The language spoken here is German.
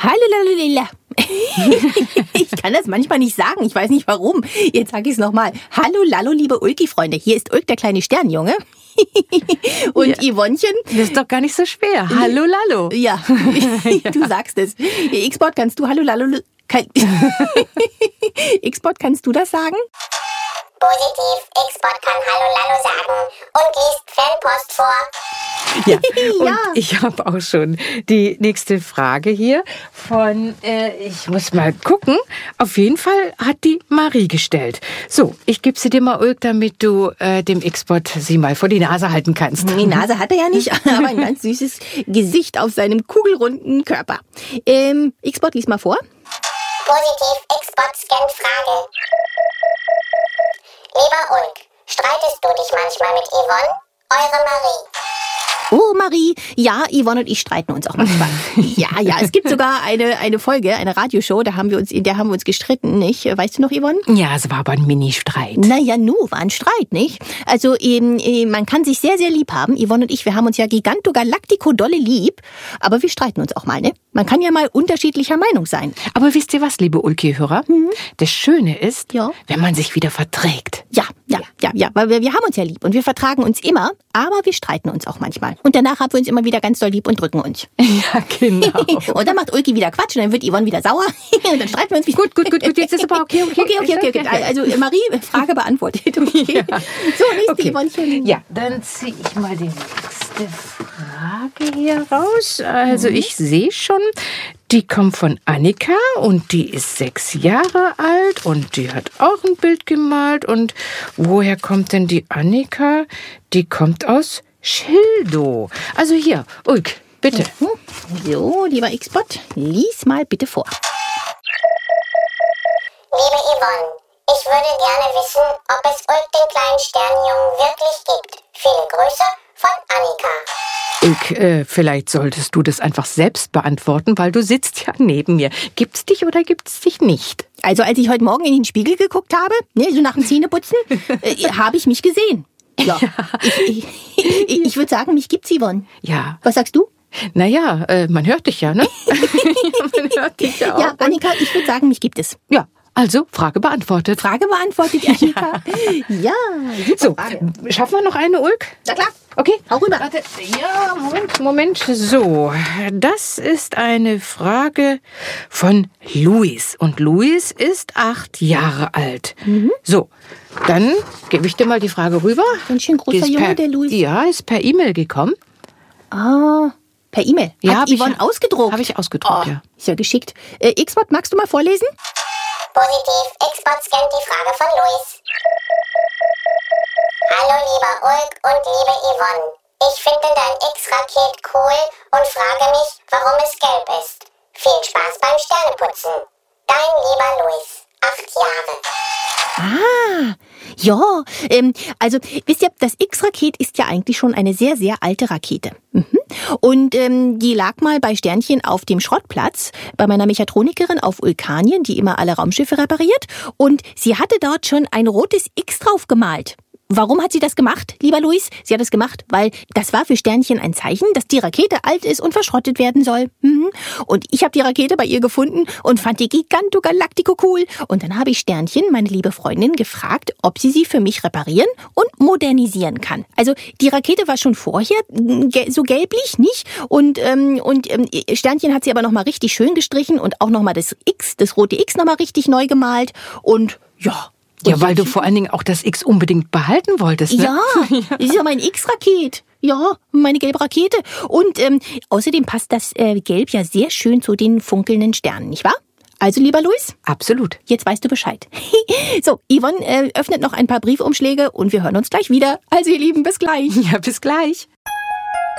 Hallo, Lalulila. Ich kann das manchmal nicht sagen, ich weiß nicht warum. Jetzt sage ich es nochmal. Hallo, Lalo, liebe Ulki-Freunde. Hier ist Ulk, der kleine Sternjunge. Und ja. Yvonnchen. Das ist doch gar nicht so schwer. Hallo, Lalo. Ja, du sagst es. X-Bot, kannst du Hallo, Lalo... X-Bot, kannst du das sagen? Positiv, X-Bot kann Hallo Lalo sagen und liest Fanpost vor. Ja, und ich habe auch schon die nächste Frage hier von, ich muss mal gucken, auf jeden Fall hat die Marie gestellt. So, ich gebe sie dir mal, Ulk, damit du dem X-Bot sie mal vor die Nase halten kannst. Die Nase hat er ja nicht, aber ein ganz süßes Gesicht auf seinem kugelrunden Körper. X-Bot, lies mal vor. Positiv, X-Bot scannt Frage. Lieber Ulk, streitest du dich manchmal mit Yvonne? Eure Marie. Oh, Marie, ja, Yvonne und ich streiten uns auch manchmal. Ja, es gibt sogar eine Folge, eine Radioshow, in der haben wir uns gestritten, nicht? Weißt du noch, Yvonne? Ja, es war aber ein Mini-Streit. Naja, war ein Streit, nicht? Also, man kann sich sehr, sehr lieb haben. Yvonne und ich, wir haben uns ja giganto galactico dolle lieb, aber wir streiten uns auch mal, ne? Man kann ja mal unterschiedlicher Meinung sein. Aber wisst ihr was, liebe Ulki-Hörer? Das Schöne ist, wenn man sich wieder verträgt. Ja, weil wir haben uns ja lieb und wir vertragen uns immer, aber wir streiten uns auch manchmal. Und danach haben wir uns immer wieder ganz doll lieb und drücken uns. Ja, genau. Und dann macht Ulki wieder Quatsch und dann wird Yvonne wieder sauer und dann streiten wir uns wieder. Gut, jetzt ist aber okay. Okay. Also Marie, Frage beantwortet. Okay. Ja. So, nächste Yvonnchen. Ja, dann ziehe ich mal die nächste Frage hier raus. Also ich sehe schon, die kommt von Annika und die ist 6 Jahre alt und die hat auch ein Bild gemalt. Und woher kommt denn die Annika? Die kommt aus Schildow. Also hier, Ulk, bitte. So, lieber X-Bot, lies mal bitte vor. Liebe Yvonne, ich würde gerne wissen, ob es Ulk den kleinen Sternjungen wirklich gibt. Viele Grüße von Annika. Ulk, vielleicht solltest du das einfach selbst beantworten, weil du sitzt ja neben mir. Gibt's dich oder gibt's dich nicht? Also als ich heute Morgen in den Spiegel geguckt habe, so nach dem Zähneputzen, habe ich mich gesehen. Ja. Ich würde sagen, mich gibt's, Yvonne. Ja. Was sagst du? Naja, man hört dich ja, ne? Man hört dich ja auch. Ja, Annika, ich würde sagen, mich gibt es. Ja. Also, Frage beantwortet. Frage beantwortet, Annika. Ja, super so, Frage. Schaffen wir noch eine, Ulk? Na klar. Okay. Hau rüber. Warte. Ja, Moment. So, das ist eine Frage von Luis. Und Luis ist 8 Jahre alt. So, dann gebe ich dir mal die Frage rüber. Ein schön großer Junge, der Luis. Ja, ist per E-Mail gekommen. Ah, per E-Mail? Ja, hat Yvonne ausgedruckt? Habe ich ausgedruckt, ja. Ist ja geschickt. X-Bot, magst du mal vorlesen? Positiv, X-Bot scannt die Frage von Luis. Hallo lieber Ulk und liebe Yvonne. Ich finde dein X-Raket cool und frage mich, warum es gelb ist. Viel Spaß beim Sterneputzen. Dein lieber Luis, 8 Jahre. Also wisst ihr, das X-Raket ist ja eigentlich schon eine sehr, sehr alte Rakete. Und die lag mal bei Sternchen auf dem Schrottplatz bei meiner Mechatronikerin auf Ulkanien, die immer alle Raumschiffe repariert. Und sie hatte dort schon ein rotes X drauf gemalt. Warum hat sie das gemacht, lieber Luis? Sie hat es gemacht, weil das war für Sternchen ein Zeichen, dass die Rakete alt ist und verschrottet werden soll. Und ich habe die Rakete bei ihr gefunden und fand die giganto galactico cool. Und dann habe ich Sternchen, meine liebe Freundin, gefragt, ob sie für mich reparieren und modernisieren kann. Also die Rakete war schon vorher so gelblich, nicht? Und Sternchen hat sie aber nochmal richtig schön gestrichen und auch nochmal das rote X nochmal richtig neu gemalt. Und ja... Ja, weil du vor allen Dingen auch das X unbedingt behalten wolltest, ne? Ja, das ist ja mein X-Raket. Ja, meine gelbe Rakete. Und außerdem passt das Gelb ja sehr schön zu den funkelnden Sternen, nicht wahr? Also, lieber Luis? Absolut. Jetzt weißt du Bescheid. So, Yvonne öffnet noch ein paar Briefumschläge und wir hören uns gleich wieder. Also, ihr Lieben, bis gleich. Ja, bis gleich.